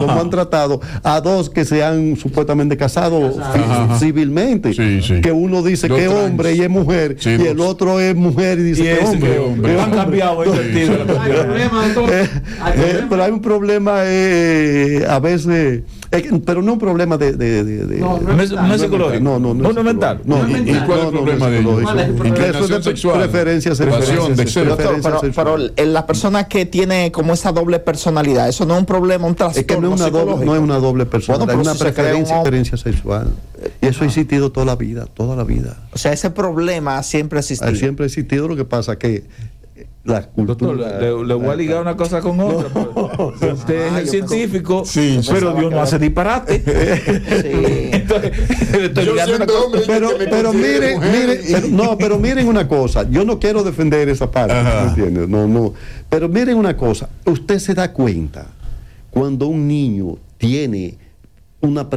como han tratado a dos que se han supuestamente casado civilmente, que uno dice que es hombre y es mujer, y el otro es mujer y dice que es hombre. Han cambiado pero hay un problema a veces, pero no un problema de no es psicológico, no es mental. ¿Y cuál es el problema de ellos? Inclinación sexual, preferencia sexual. Pero la persona que tiene como esa doble personalidad, eso no es un problema, un trastorno. Es que no es una doble personalidad, es una preferencia sexual. Y eso ha existido toda la vida. O sea, ese problema siempre ha existido. Siempre ha existido, lo que pasa que la cultura... Doctor, le voy a ligar una cosa con otra. Usted es el científico, pero Dios no hace disparate. Entonces, yo siendo hombre, pero miren una cosa, yo no quiero defender esa parte, ¿me entiendes? No, pero miren una cosa, usted se da cuenta cuando un niño tiene una